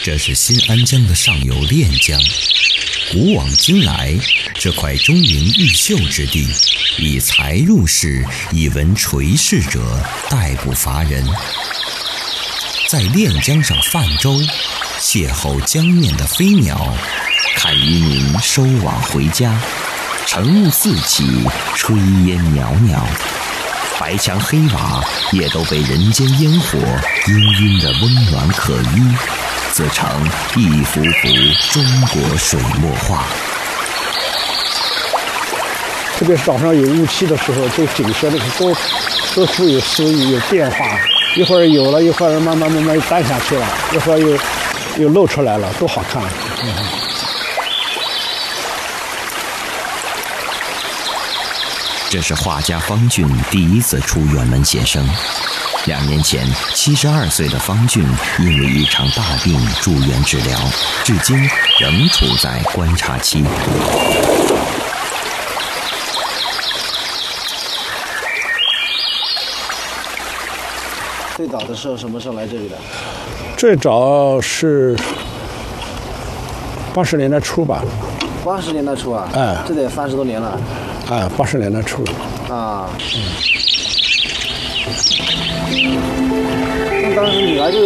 这是新安江的上游练江。古往今来，这块中原毓秀之地，以才入仕、以文垂仕者殆不乏人。在练江上泛舟，邂逅江面的飞鸟，看渔民收网回家，晨雾四起，炊烟袅袅，白墙黑瓦也都被人间烟火氤氲的温暖可依，自成一幅幅中国水墨画。 特别是早上有雾气的时候，这景色都富有诗意，有变化，一会儿有了，一会儿慢慢淡下去了，一会儿又露出来了，都好看。 这是画家方俊第一次出远门写生。2年前，72岁的方俊因为一场大病住院治疗，至今仍处在观察期。 最早的时候什么时候来这里的？ 最早是80年代初吧。 80年代初啊？ 哎， 这得30多年了。 哎，80年代初。 啊。那当时你来这